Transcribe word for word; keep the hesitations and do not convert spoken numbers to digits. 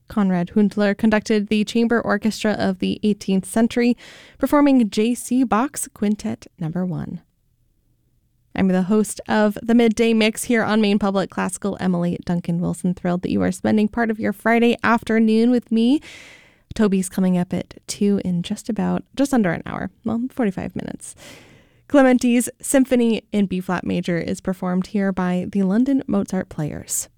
Konrad Hundler conducted the chamber orchestra of the eighteenth century, performing J C. Bach's Quintet Number One. I'm the host of the Midday Mix here on Maine Public Classical, Emily Duncan Wilson. Thrilled that you are spending part of your Friday afternoon with me. Toby's coming up at two in just about, just under an hour, well, forty-five minutes. Clementi's Symphony in B-flat major is performed here by the London Mozart Players.